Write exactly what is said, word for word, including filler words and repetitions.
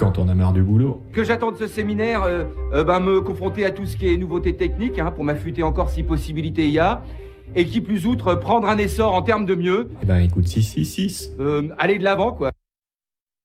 quand on a marre du boulot. Que j'attends de ce séminaire, euh, euh, ben, me confronter à tout ce qui est nouveauté technique, hein, pour m'affûter encore si possibilité y a, et qui plus outre, prendre un essor en termes de mieux. Eh ben écoute, six six six. Euh, aller de l'avant, quoi.